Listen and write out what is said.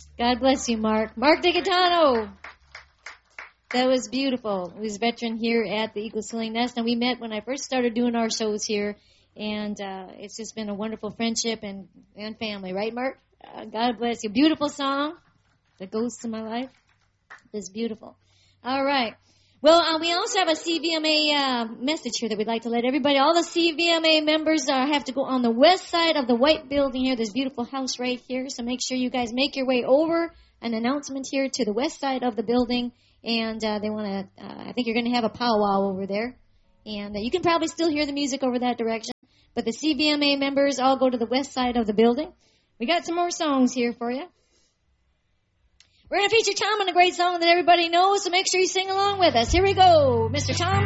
God bless you, Mark. Mark DiGatano. That was beautiful. He was a veteran here at the Eagle Ceiling Nest, and we met when I first started doing our shows here, and it's just been a wonderful friendship and family, right, Mark? God bless you. Beautiful song, The Ghosts of My Life. It's beautiful. All right. Well, we also have a CVMA message here that we'd like to let everybody, all the CVMA members have to go on the west side of the white building here, this beautiful house right here. So make sure you guys make your way over, an announcement here to the west side of the building. And they want to, I think you're going to have a powwow over there. And you can probably still hear the music over that direction. But the CVMA members all go to the west side of the building. We got some more songs here for you. We're going to feature Tom on a great song that everybody knows, so make sure you sing along with us. Here we go, Mr. Tom.